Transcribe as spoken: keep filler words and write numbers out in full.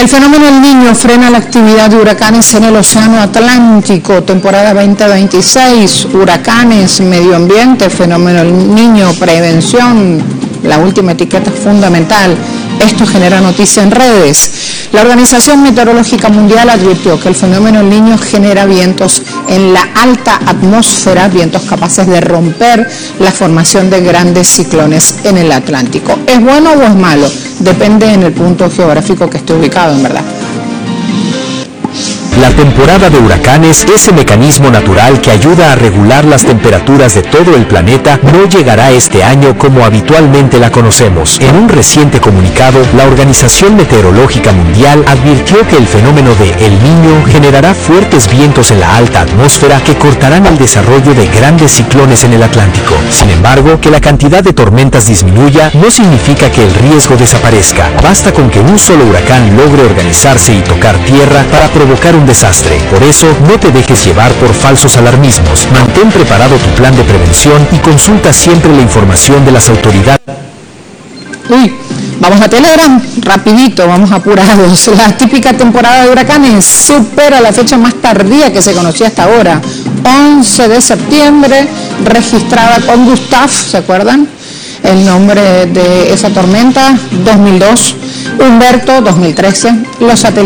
El fenómeno El Niño frena la actividad de huracanes en el Océano Atlántico, temporada veinte veintiséis, huracanes, medio ambiente, fenómeno El Niño, prevención, la última etiqueta fundamental. Esto genera noticia en redes. La Organización Meteorológica Mundial advirtió que el fenómeno El Niño genera vientos en la alta atmósfera, vientos capaces de romper la formación de grandes ciclones en el Atlántico. ¿Es bueno o es malo? Depende en el punto geográfico que esté ubicado, en verdad. La temporada de huracanes, ese mecanismo natural que ayuda a regular las temperaturas de todo el planeta, no llegará este año como habitualmente la conocemos. En un reciente comunicado, la Organización Meteorológica Mundial advirtió que el fenómeno de El Niño generará fuertes vientos en la alta atmósfera que cortarán el desarrollo de grandes ciclones en el Atlántico. Sin embargo, que la cantidad de tormentas disminuya no significa que el riesgo desaparezca. Basta con que un solo huracán logre organizarse y tocar tierra para provocar un desastre. Por eso, no te dejes llevar por falsos alarmismos. Mantén preparado tu plan de prevención y consulta siempre la información de las autoridades. Uy, vamos a Telegram, rapidito, vamos apurados. La típica temporada de huracanes supera la fecha más tardía que se conocía hasta ahora. once de septiembre, registrada con Gustav, ¿se acuerdan? El nombre de esa tormenta, dos mil dos. Humberto, dos mil trece. Los satélites